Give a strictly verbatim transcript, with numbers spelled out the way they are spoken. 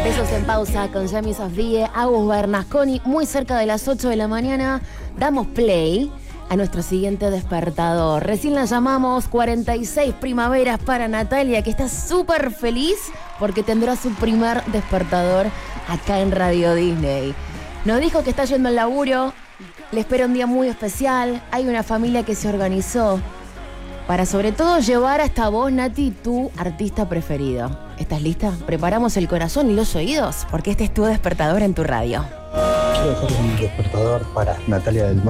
Besos en pausa con Yami Sofía, Agus Bernasconi, muy cerca de las ocho de la mañana. Damos play a nuestro siguiente despertador. Recién la llamamos, cuarenta y seis primaveras para Natalia, que está súper feliz porque tendrá su primer despertador acá en Radio Disney. Nos dijo que está yendo al laburo, le espera un día muy especial. Hay una familia que se organizó para sobre todo llevar hasta vos, Nati, tu artista preferido. ¿Estás lista? Preparamos el corazón y los oídos porque este es tu despertador en tu radio. Quiero hacer un despertador para Natalia del